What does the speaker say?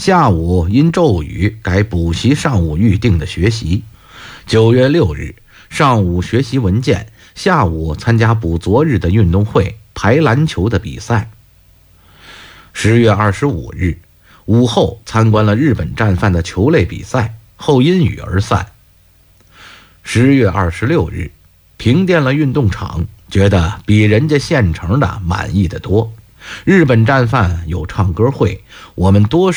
下午因骤雨改补习上午预定的学习。9月6日，上午学习文件，下午参加补昨日的运动会排篮球的比赛。10月25日，午后参观了日本战犯的球类比赛，后因雨而散。10月26日，停电了运动场，觉得比人家现成的满意的多。日本战犯有唱歌会，我们多